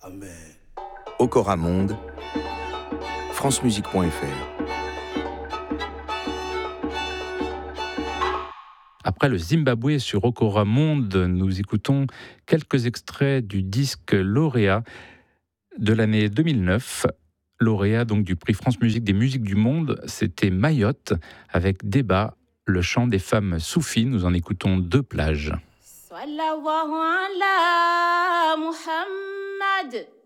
Okora Monde, francemusique.fr. Après le Zimbabwe sur Okora Monde, nous écoutons quelques extraits du disque lauréat de l'année 2009. Lauréat donc du prix France Musique des musiques du monde, c'était Mayotte avec Débat, le chant des femmes soufis. Nous en écoutons 2 plages. Sallallahu ala Muhammad.